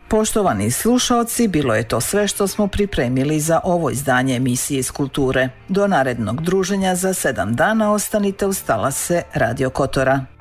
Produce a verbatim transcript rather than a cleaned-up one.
Poštovani slušaoci, bilo je to sve što smo pripremili za ovo izdanje emisije iz kulture. Do narednog druženja za sedam dana ostanite uz talase Radio Kotora.